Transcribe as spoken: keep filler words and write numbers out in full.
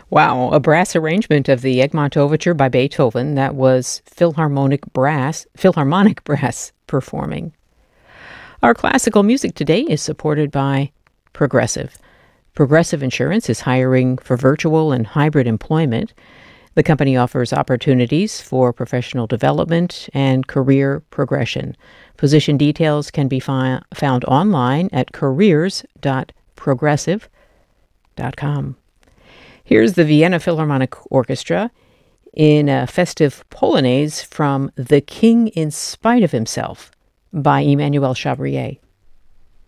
Wow, a brass arrangement of the Egmont Overture by Beethoven that was Philharmonic Brass, Philharmonic Brass performing. Our classical music today is supported by Progressive. Progressive Insurance is hiring for virtual and hybrid employment. The company offers opportunities for professional development and career progression. Position details can be fi- found online at careers dot progressive dot com. Here's the Vienna Philharmonic Orchestra in a festive polonaise from The King in Spite of Himself by Emmanuel Chabrier.